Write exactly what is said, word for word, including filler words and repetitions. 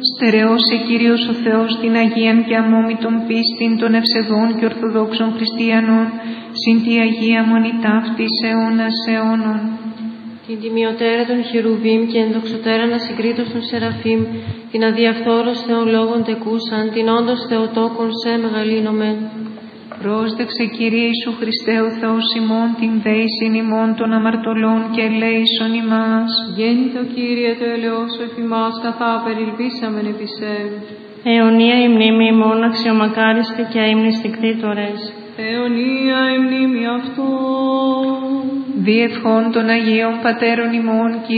Στερεώσε Κύριος ο Θεός την Αγίαν και αμόμητον πίστην των ευσεβών και ορθοδόξων χριστιανών, συν τη Αγία Μονή ταύτης αιώνας αιώνων. Την τιμιωτέρα των Χερουβίμ και ενδοξωτέραν ασυγκρίτως των Σεραφείμ, την αδιαφθόρος Θεών λόγων τεκούσαν, την όντως Θεοτόκον σε μεγαλύνομεν. Πρόσδεξε Κύριε Ιησού Χριστέ ο Θεός ημών, την δέησιν ημών των αμαρτωλών και ελέησον ημάς. Γέννητο Κύριε το ελεώσω εφ' ημάς, καθά περιλβήσαμεν επί σε. Αιωνία η μνήμη ημών αξιομακάριστη και αείμνηστη κτήτορες. Αιωνία η μνήμη αυτού. Διευχών των Αγίων Πατέρων ημών,